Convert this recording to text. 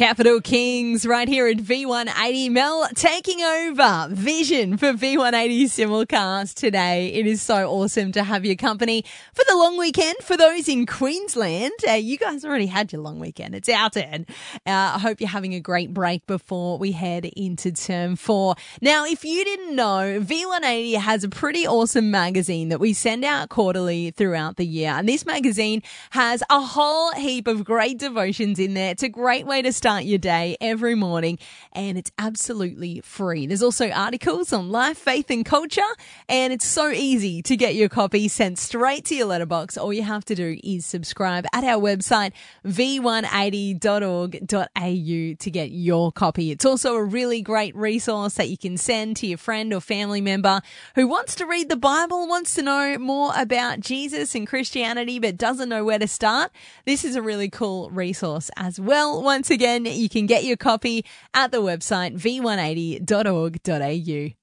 Capital Kings right here at V180. Mel taking over Vision for V180 Simulcast today. It is so awesome to have your company for the long weekend. For those in Queensland, you guys already had your long weekend. It's our turn. I hope you're having a great break before we head into term 4. Now, if you didn't know, V180 has a pretty awesome magazine that we send out quarterly throughout the year. And this magazine has a whole heap of great devotions in there. It's a great way to start your day every morning, and it's absolutely free. There's also articles on life, faith and culture, and it's so easy to get your copy sent straight to your letterbox. All you have to do is subscribe at our website, v180.org.au, to get your copy. It's also a really great resource that you can send to your friend or family member who wants to read the Bible, wants to know more about Jesus and Christianity, but doesn't know where to start. This is a really cool resource as well. Once again, you can get your copy at the website v180.org.au.